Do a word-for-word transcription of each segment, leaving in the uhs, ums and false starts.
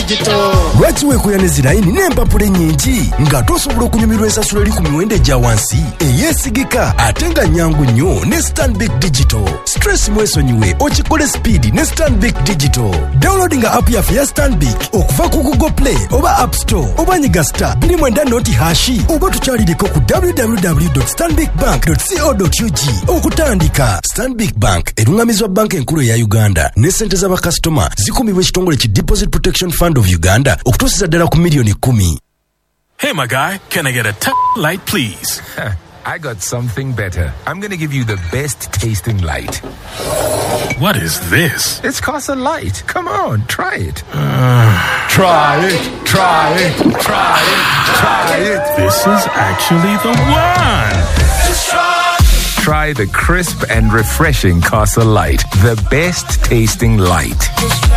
Digital. Lwaki weekuya ne zirayini n'empapula ennyingi nga tosobola okunyumirwa ensasula eri ku miwendo egya wansi eyeesigika ate nga nnyangu nnyo ne Stanbic Digital. Stress mwesonyiwe okikole speed ne Stanbic Digital. Downloadinga app yaffe ya Stanbic okuva ku Google Play oba App Store oba nyiga star bbiri mwenda noti hashi oba tukyaliriko ku w w w dot stanbic bank dot co dot u g. Okutandika Stanbic Bank erungamizwa banka enkulu eya Uganda ne ssente z'abakasitoma zikumibwa ekitongole ki Deposit Protection Fund of Uganda okutuusiza ddala ku miliyoni kumi. Hey, my guy, can I get a t- light, please? I got something better. I'm going to give you the best tasting light. What is this? It's Casa Light. Come on, try it. Uh, try it, try it, try it, try it. This is actually the one. Just try. Try the crisp and refreshing Casa Light. The best tasting light.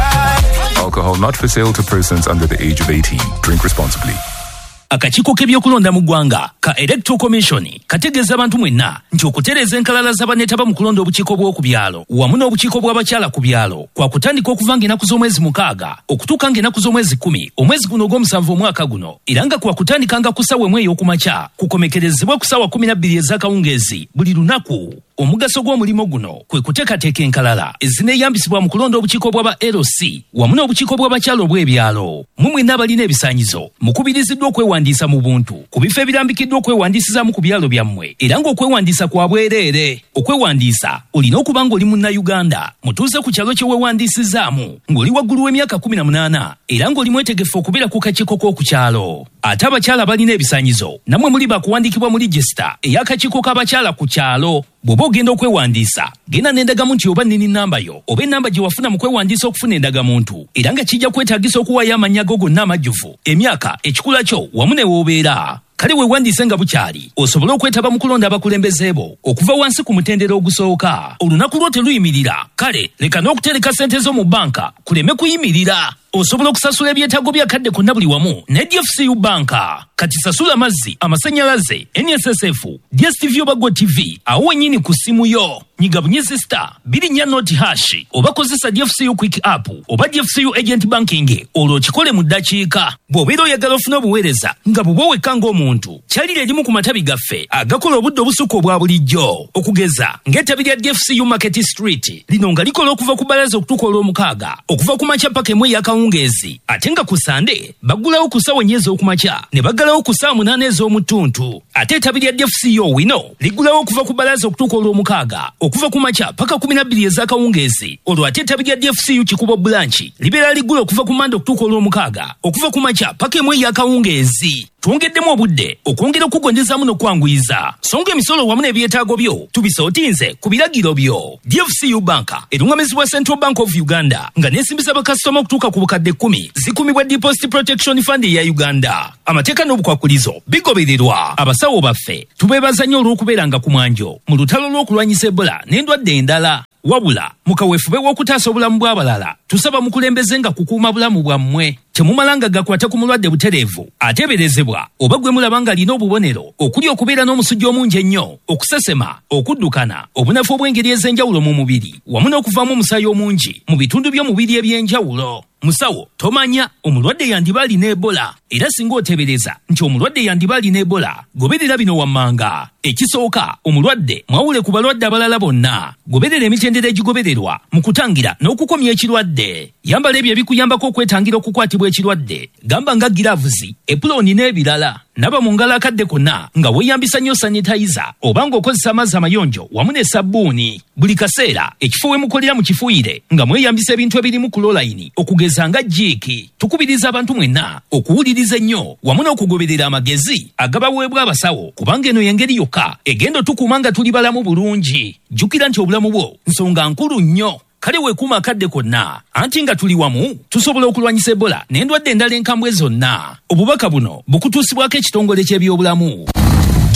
Alcohol not for sale to persons under the age of eighteen. Drink responsibly. Akakiiko k'ebyokulonda mu ggwanga ka Electoral Commission kategeeza abantu mwenna nti okutereeza enkalala z'abanetaba mu kulonda obukiiko bw'oku byalo wamu n'obukiiko bw'abakyala ku byalo kwa kutandika okuva ng'ennaku z'omwezi mukaaga okutuuka ng'ennaku z'omwezi kumi omwezi guno ogw'omusanvu omwaka guno era nga kwa kutandikanga ku ssaawa emu ey'okumakya kukomekerezebwa ku ssaawa kumi na bbiri ez'akawungeezi buli lunaku. Omugaso gw'omulimo guno kwe kuteekateeka enkalala ezineeyambisibwa mu kulonda obukiiko bw'aba L C wamu n'obukiiko bw'abakyala obw'ebyalo. Mu mwenna abalina ebisaanyizo mukubiriziddwa okwewandiisa mu buntu ku bifo ebirambikiddwa okwewandiisizaamu ku byalo byammwe era ng'okwewandiisa kwa bwereere. Okwewandiisa olina okuba ng'oli munnayuganda mutuuze ku kyalo kye weewandiisizaamu ng'oli waggulu w'emyaka kumi na munaana era ng'oli mwetegefu okubeera ku kakiiko k'oku kyalo. Ate abakyala balina ebisaanyizo nammwe muli bakuwandiikibwa mu regisita ey'akakiiko k'abakyala ku kyalo. Bw'oba ogenda okwewandiisa genda n'endagamuntu oba nnini nnamba yo oba ennamba gye wafuna mu kwewandiisa okufuna endagamuntu era nga kijja kwetaagisa okuwaayo amannya go gonna amajjuvu emyaka ekikula kyo wamu ne w'obeera. Kale weewandiise nga bukyali osobole okwetaba mu kulonda abakulembeze bo okuva wansi ku mutendera ogusooka. Olunaku lwo teruyimirira kale leka n'okutereka ssente zo mu banka kuleme kuyimirira. Osobola okusasula ebyetaago bya kadde konna buli wamu ne D F C U banka. Kati sasula amazzi amasannyalaze N S S F D S T V oba Go T V awo wennyini ku ssimu yo. Nyiga bunyezi star bbiri nnya noti hashi oba kozesa D F C U quick app oba D F C U agent banking olwo kikole mu ddakiika. Bw'obeera oyagala ofuna obuweereza nga bw'oba wekka ng'omuntu kyalira erimu ku matabi gaffe agakola obudde obusukka obwa bulijjo okugeza ng'ettabi lya D F C U Market Street lino nga likola okuva ku bbalaza okutuuka olw'omukaaga okuva ku makya paka emu ey'akawungeezi ate nga ku sande baggulawo ku ssaawa ennya ez'okumakya ne baggalawo ku ssaawa munaana ez'omutuntu. Ate ettabi lya D F C U wino liggulawo okuva ku bbalaza okutuuka olw'omukaaga okuva ku makya paka kumi na bbiri ez'akawungeezi. Olwo ate ettabi lya D F C U Kikubo Branch libeera liggula okuva ku Mande okutuuka olw'omukaaga okuva ku makya paka emu ey'akawungeezi. Twongeddemu obudde okwongera okugondezaamu n'okwanguyiza songa emisolo wamu n'ebyetaago byo tubisootinze ku biragiro byo. D F C U banka erungamizibwa Central Bank of Uganda nga neesimbisa bakasitoma okutuuka ku bukadde kkumi zikumibwa Deposit Protection Fund ya Uganda. Amateeka n'obukwakulizo bigobererwa. Abasawo baffe tubeebaza nnyo olw'okubeera nga ku mwanjo mu lutalo lw'okulwanyisa Ebola n'endwadde endala. Wabula mukaweefube w'okutaasa obulamu bw'abalala tusaba mukulembeze nga kukuuma bulamu bwammwe temumalanga gakwata ku mulwadde butereevu ateeberezebwa oba gwe mulaba nga alina obubonero okuli okubeera n'omusujja omungi ennyo okusesema okuddukana obunafu obw'engeri ez'enjawulo mu mubiri wamu n'okuvaamu omusaayi omungi mu bitundu by'omubiri eby'enjawulo. Musawo tomanya omulwadde yandiba alina Ebola era singa oteebereza nti omulwadde yandiba alina Ebola goberera bino wammanga. Ekisooka omulwadde mwawule ku balwadde abalala bonna. Goberera emitendera egigobererwa mu kutangira n'okukomya ekirwadde. Yambala ebyo ebikuyambako okwetangira okukwatibwa ekirwadde gamba nga giravuzi epuloni n'ebirala. Naba mu ngalo akadde konna nga weeyambisa nnyo sanitayiza oba ng'okozesa amazzi amayonjo wamu ne sabbuuni. Buli kaseera ekifo we mukolera mu kifuuyire nga mweyambisa ebintu ebirimu kulolayini okugeza nga jiiki. Tukubiriza abantu mwenna okuwuliriza ennyo wamu n'okugoberera amagezi agabaweebwa abasawo kubanga eno y'engeri yokka egenda otukuuma nga tuli balamu bulungi. Jjukira nti obulamu bwo nsonga nkulu nnyo. Kale weekuuma akadde konna anti nga tuli wamu tusobola okulwanyisa Ebola n'endwadde endala enkambwe zonna. Obubaka buno bukutuusibwako ekitongole ky'ebyobulamu.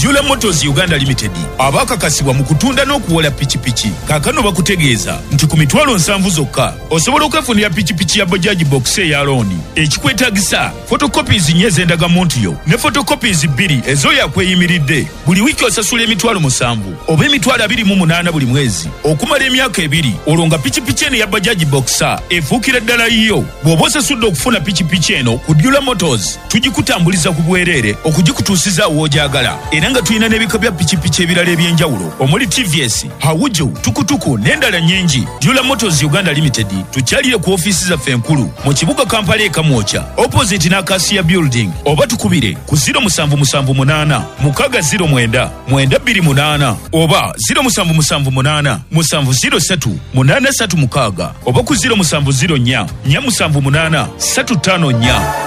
Dula Motors Uganda Limited abakakasibwa mu kutunda n'okuwola pikipiki kaakano bakutegeeza nti ku mitwalo nsanvu zokka osobola okwefunira pikipiki ya Bajaj Box eya looni ekikwetaagisa photocopies nnyo ez'endagamuntu yo ne photocopies bbiri ez'oyakweyimiridde. Buli wiiki osasula emitwalo musanvu oba emitwalo abiri mu munaana buli mwezi okumala emyaka ebiri. Olwo nga pikipiki eno ya Bajaj Boxer efuukira ddala yiyo. Bw'oba osasudde okufuna pikipiki eno ku Dula Motors tugikutambuliza ku bwereere okugikutuusiza w'ogyagala, era nga tulina n'ebika bya pikipiki ebirala eby'enjawulo omuli T V S, Hawuju, Tukutuku n'endala nnyingi. Dula Motors Uganda Limited tukyalire ku ofiisi zaffe enkulu mu kibuga Kampala e Kamwocha opposite n'Acacia Building, oba tukubire ku zero musanvu musanvu munaana mukaga zero mwenda mwenda bbiri munaana oba zero musanvu musanvu munaana musanvu zero ssatu munaana ssatu mukaaga oba ku zero musanvu zero nnya nnya musanvu munaana ssatu ttaano nnya.